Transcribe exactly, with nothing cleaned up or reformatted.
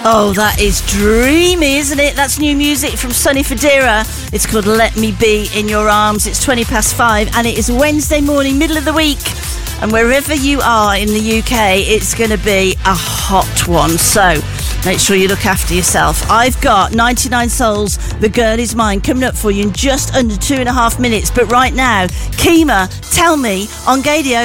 Oh, that is dreamy, isn't it? That's new music from Sonny Fodera. It's called Let Me Be In Your Arms. It's twenty past five and it is Wednesday morning, middle of the week. And wherever you are in the U K, it's going to be a hot one. So make sure you look after yourself. I've got ninety-nine Souls, The Girl Is Mine, coming up for you in just under two and a half minutes. But right now, Kima, Tell Me on Gadio.